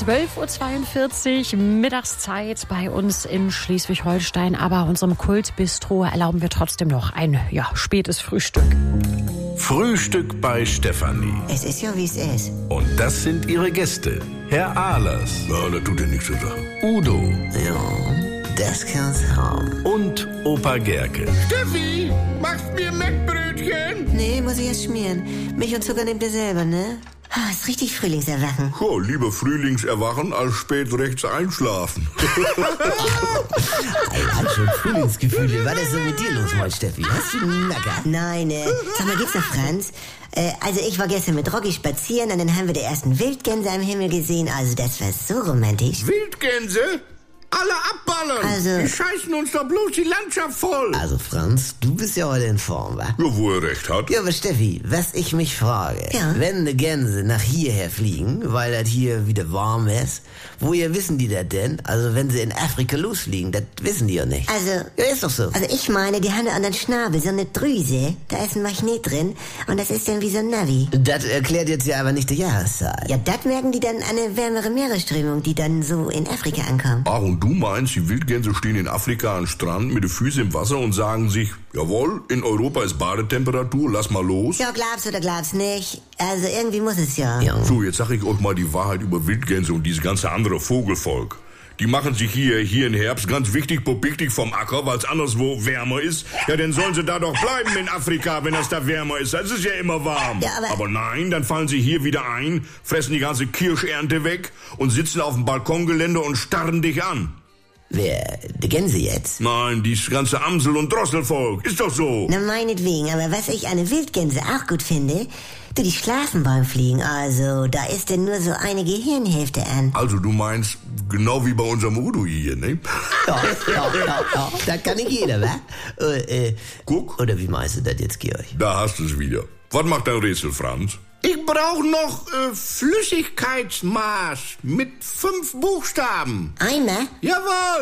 12:42 Uhr Mittagszeit bei uns in Schleswig-Holstein. Aber unserem Kultbistro erlauben wir trotzdem noch ein spätes Frühstück. Frühstück bei Stefanie. Es ist ja, wie es ist. Und das sind ihre Gäste. Herr Ahlers. Ja, das tut ja nichts zur Sache. Udo. Ja, das kann's haben. Und Opa Gerke. Steffi, machst mir Mettbrötchen? Nee, muss ich erst schmieren. Milch und Zucker nehmt ihr selber, ne? Ah, ist richtig Frühlingserwachen. Ja, lieber Frühlingserwachen als spät rechts einschlafen. Hat schon Frühlingsgefühle. Was ist denn mit dir los, mein Steffi? Hast du einen Nacker? Nein, sag mal, geht's noch, Franz? Also ich war gestern mit Rocky spazieren und dann haben wir die ersten Wildgänse am Himmel gesehen. Also das war so romantisch. Wildgänse? Alle abballern! Also- Die scheißen uns doch bloß die Landschaft voll! Also Franz, du bist ja heute in Form, wa? Ja, wo er recht hat. Ja, aber Steffi, was ich mich frage, Ja. wenn die Gänse nach hierher fliegen, weil das hier wieder warm ist, woher wissen die das denn? Also wenn sie in Afrika losfliegen, das wissen die ja nicht. Also, Ja, ist doch so. also ich meine, die haben da an den Schnabel so eine Drüse. Da ist ein Magnet drin und das ist dann wie so ein Navi. Das erklärt jetzt ja aber nicht die Jahreszeit. Ja, das merken die dann an eine wärmere Meeresströmung, die dann so in Afrika ankommt. Ach, und du meinst, die Wildgänse stehen in Afrika am Strand mit den Füßen im Wasser und sagen sich, jawohl, in Europa ist Badetemperatur, lass mal los. Ja, glaubst oder glaubst nicht. Also irgendwie muss es ja. Ja. So, jetzt sag ich euch mal die Wahrheit über Wildgänse und dieses ganze andere Vogelvolk. Die machen sich hier im Herbst ganz wichtig popiktig vom Acker, weil es anderswo wärmer ist. Ja, dann sollen sie da doch bleiben in Afrika, wenn das da wärmer ist. Es ist ja immer warm. Ja, aber nein, dann fallen sie hier wieder ein, fressen die ganze Kirschernte weg und sitzen auf dem Balkongelände und starren dich an. Wer? Die Gänse jetzt? Nein, dieses ganze Amsel- und Drosselvolk. Ist doch so. Na meinetwegen, aber was ich an den Wildgänse auch gut finde, die schlafen beim Fliegen, also da ist denn nur so eine Gehirnhälfte an. Also du meinst, genau wie bei unserem Udo hier, ne? Ja. Das kann nicht jeder, wa? Guck, Oder wie meinst du das jetzt, Georg? da hast du es wieder. Was macht dein Rätsel, Franz? Ich brauche noch Flüssigkeitsmaß mit 5 Buchstaben. Eimer? Jawohl.